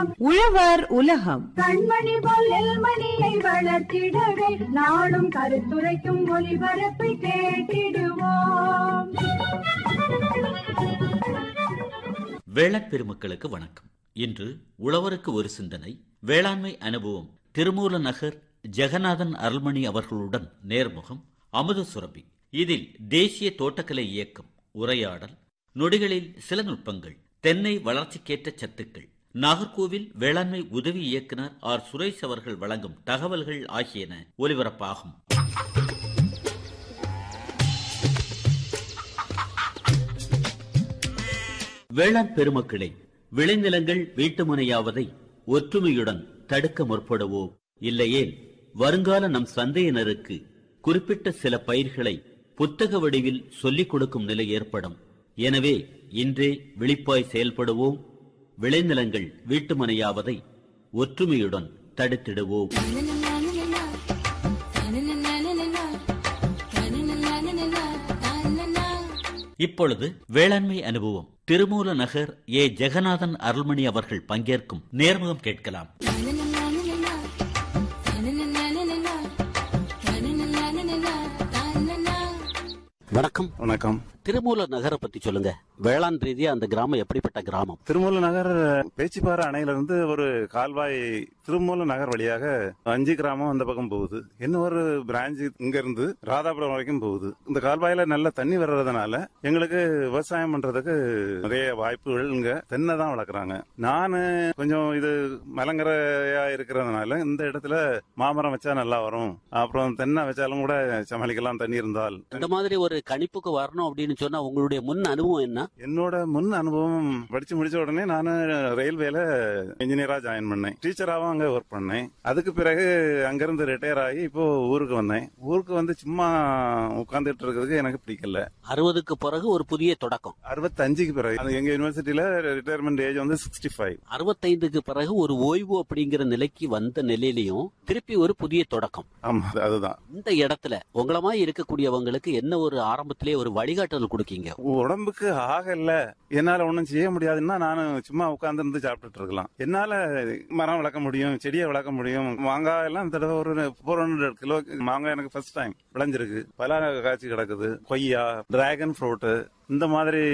உலகம் உழவர் உலகம். கண்மணி போல் நெல்மணியை வளர்த்திடவே நாடும் கருத்துரைக்கும் ஒலிபரப்பை கேட்டிடுவோம். வேளாண் பெருமக்களுக்கு வணக்கம். இன்று உழவருக்கு ஒரு சிந்தனை, வேளாண்மை அனுபவம், திருமூல நகர் ஜெகநாதன் அருள்மணி அவர்களுடன் நேர்முகம், அமுத சுரபி. இதில் தேசிய தோட்டக்கலை இயக்கம், உரையாடல், நொடிகளில் சில நுட்பங்கள், தென்னை வளர்ச்சிக்கேற்ற சத்துக்கள், நாகர்கோவில் வேளாண்மை உதவி இயக்குனர் ஆர் சுரேஷ் அவர்கள் வழங்கும் தகவல்கள் ஆகியன ஒலிபரப்பாகும். வேளாண் பெருமக்களே, விளைநிலங்கள் வீட்டுமனையாவதை ஒற்றுமையுடன் தடுக்க முற்படுவோம். இல்லையேல் வருங்கால நம் சந்தையினருக்கு குறிப்பிட்ட சில பயிர்களை புத்தக வடிவில் சொல்லிக் கொடுக்கும் நிலை ஏற்படும். எனவே இன்றே விழிப்பாய் செயல்படுவோம். விளைநிலங்கள் வீட்டுமனையாவதை ஒற்றுமையுடன் தடுத்திடுவோம். இப்பொழுது வேளாண்மை அனுபவம், திருமூல நகர் ஏ ஜெகநாதன் அருள்மணி அவர்கள் பங்கேற்கும் நேர்முகம் கேட்கலாம். வணக்கம். வணக்கம். திருமூல நகரை பத்தி சொல்லுங்க. வேளாண் ரீதியா அந்த கிராமம் எப்படிப்பட்ட கிராமம்? திருமூல நகர் பேச்சிப்பாறை அணையிலிருந்து ஒரு கால்வாய் திருமூல நகர் வழியாக 5 கிராமம் அந்த பக்கம் போகுது. இன்னும் ஒரு பிரான்ச் இங்க இருந்து ராதாபுரம் வரைக்கும் போகுது. இந்த கால்வாயில நல்ல தண்ணி வர்றதுனால எங்களுக்கு விவசாயம் பண்றதுக்கு நிறைய வாய்ப்புகள். இங்க தென்னை தான் வளர்க்குறாங்க. நானு கொஞ்சம் இது மலங்கரையா இருக்கிறதுனால இந்த இடத்துல மாமரம் வச்சா நல்லா வரும், அப்புறம் தென்னை வச்சாலும் கூட சமாளிக்கலாம் தண்ணி இருந்தால். இந்த மாதிரி ஒரு கணிப்புக்கு வரணும் அப்படின்னு சொன்னா உங்களுடைய முன் அனுபவம் என்ன? என்னோட முன் அனுபவம், படிச்சு முடிச்ச உடனே நான் ரயில்வேல இன்ஜினியரா ஜாயின் பண்ணேன். டீச்சராவும் அங்க ஒர்க் பண்ணேன். அதுக்கு பிறகு அங்கிருந்து ரிட்டையர் ஆகி இப்போ ஊருக்கு வந்தேன். ஊருக்கு வந்து சும்மா உட்கார்ந்துட்டு இருக்கிறதுக்கு எனக்கு பிடிக்கல. 60க்கு பிறகு ஒரு புதிய தொடக்கம். 65க்கு பிறகு எங்க யூனிவர்சிட்டியில ரிட்டையர்மெண்ட் ஏஜ் வந்து 65. 65க்கு பிறகு ஒரு ஓய்வு அப்படிங்கிற நிலைக்கு வந்த நிலையிலையும் திருப்பி ஒரு புதிய தொடக்கம். ஆமா, அதுதான். இந்த இடத்துல உங்கள மாதிரி இருக்கக்கூடியவங்களுக்கு என்ன ஒரு ஆரம்பத்திலே ஒரு வழிகாட்டுதல் கொடுக்கீங்க? உடம்புக்கு ஆகல, என்னால ஒண்ணும் செய்ய முடியாதுன்னா நான் சும்மா உட்கார்ந்து இருந்து சாப்பிட்டுட்டு இருக்கலாம். என்னால மரம் வளர்க்க முடியும், செடியை வளர்க்க முடியும். மாங்காய் எல்லாம் இந்த தடவை ஒரு 400 கிலோ மாங்காய் எனக்கு ஃபர்ஸ்ட் டைம் விளைஞ்சிருக்கு. பல காய்ச்சி கிடக்குது. கொய்யா, டிராகன் ஃப்ரூட், இந்த மாதிரி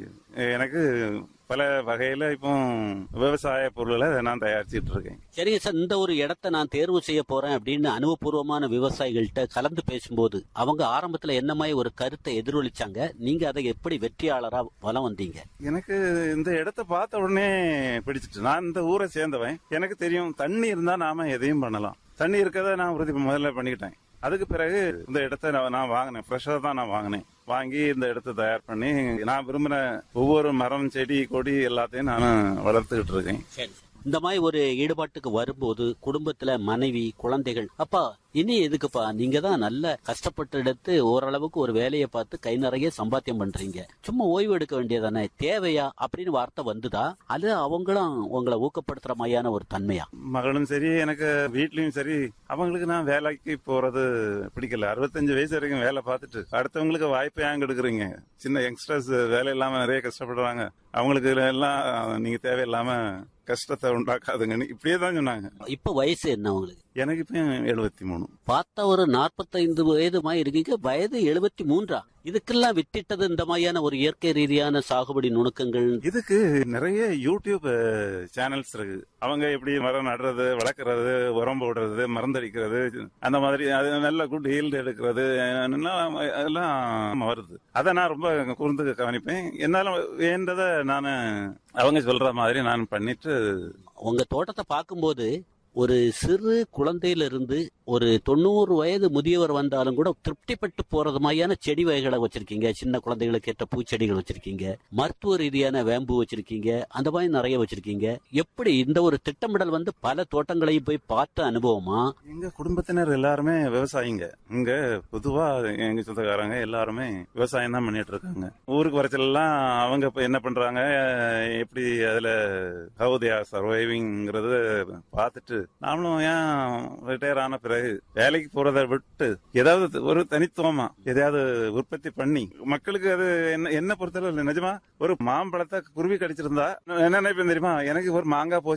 எனக்கு பல வகையில இப்போ விவசாய பொருள்களை நான் தயாரிச்சுட்டு இருக்கேன். சரிங்க சார், இந்த ஒரு இடத்த நான் தேர்வு செய்ய போறேன் அப்படின்னு அனுபவபூர்வமான விவசாயிகள்கிட்ட கலந்து பேசும்போது அவங்க ஆரம்பத்துல என்ன மாதிரி ஒரு கருத்தை எதிரொலிச்சாங்க? நீங்க அதை எப்படி வெற்றியாளரா வலம் வந்தீங்க? எனக்கு இந்த இடத்த பார்த்த உடனே பிடிச்சிட்டு, நான் இந்த ஊரை சேர்ந்தவன், எனக்கு தெரியும் தண்ணி இருந்தா நாம எதையும் பண்ணலாம். தண்ணி இருக்கதை நான் உறுதி முதல்ல பண்ணிக்கிட்டேன். அதுக்கு பிறகு இந்த இடத்த நான் வாங்கினேன். ஃப்ரெஷ்ஷா தான் நான் வாங்கினேன். வாங்கி இந்த இடத்த தயார் பண்ணி நான் விரும்பின ஒவ்வொரு மரம், செடி, கொடி எல்லாத்தையும் நான் வளர்த்துக்கிட்டு இருக்கேன். இந்த மாதிரி ஒரு ஈடுபாட்டுக்கு வரும்போது குடும்பத்துல மனைவி, குழந்தைகள், அப்பா இனி எதுக்குப்பா, நீங்க தான் நல்ல கஷ்டப்பட்டு எடுத்து ஓரளவுக்கு ஒரு வேலையை பார்த்து கை நிறைய சம்பாத்தியம் பண்றீங்க, சும்மா ஓய்வு எடுக்க வேண்டியதானே, தேவையா அப்படின்னு வார்த்தை வந்துதா? அது அவங்களும் உங்களை ஊக்கப்படுத்துற மாதிரியான ஒரு தன்மையா? மகளும் சரி, எனக்கு வீட்லயும் சரி, அவங்களுக்கு நான் வேலைக்கு போறது பிடிக்கல. 65 வயசு வரைக்கும் வேலை பார்த்துட்டு அடுத்தவங்களுக்கு வாய்ப்பு ஏன் எடுக்கிறீங்க? சின்ன யங்ஸ்டர்ஸ் வேலை இல்லாம நிறைய கஷ்டப்படுறாங்க. அவங்களுக்கு எல்லாம் நீங்க தேவையில்லாம கஷ்டத்தை உண்டாக்காதுங்கன்னு இப்படியே தான் சொன்னாங்க. இப்ப வயசு என்ன உங்களுக்கு? எனக்கு இப்ப 73. பார்த்தா ஒரு 45 வயது மாதிரி இருக்கீங்க. வயது 73. இதுக்கெல்லாம் வித்திட்டது இந்த மாதிரியான ஒரு இயற்கை ரீதியான சாகுபடி நுணுக்கங்கள். இதுக்கு நிறைய யூடியூப் சேனல்ஸ் இருக்கு. அவங்க எப்படி மரம் நடுறது, வளர்க்கறது, உரம் போடுறது, மருந்தடிக்கிறது, அந்த மாதிரி அது நல்ல குட் ஹீல்டு எடுக்கிறது அதெல்லாம் வருது. அதை நான் ரொம்ப கூர்ந்து கவனிப்பேன். என்னால வேண்டதை நான் அவங்க சொல்ற மாதிரி நான் பண்ணிட்டு. உங்க தோட்டத்தை பார்க்கும்போது ஒரு சிறு குழந்தையிலிருந்து ஒரு 90 வயது முதியவர் வந்தாலும் கூட திருப்திப்பட்டு போறது மாதிரியான செடி வகைகளை வச்சிருக்கீங்க. சின்ன குழந்தைகளுக்கு ஏற்ற பூச்செடிகள் வச்சிருக்கீங்க, மருத்துவ ரீதியான வேம்பு வச்சிருக்கீங்க, அந்த மாதிரி நிறைய வச்சிருக்கீங்க. எப்படி இந்த ஒரு திட்டமிடல் வந்து பல தோட்டங்களையும் போய் பார்த்த அனுபவமா? எங்க குடும்பத்தினர் எல்லாருமே விவசாயிங்க. இங்க பொதுவா எங்க சொந்தக்காரங்க எல்லாருமே விவசாயம் தான் பண்ணிட்டு இருக்காங்க. ஊருக்கு வரச்செல்லாம் அவங்க என்ன பண்றாங்க, எப்படி அதுல ஹவ் தே ஆர் சர்வைவிங்கிறது பார்த்துட்டு நாமளும் ஏன் ரிட்டையர் ஆன பிறகு வேலைக்கு போறதை விட்டு ஏதாவது ஒரு தனித்துவமா எதையாவது உற்பத்தி பண்ணி மக்களுக்கு அது என்ன பொறுத்தளவு நிஜமா ஒரு மாம்பழத்தை குருவி கடிச்சிருந்தா என்ன நினைப்பேன் தெரியுமா? எனக்கு ஒரு மாங்காய்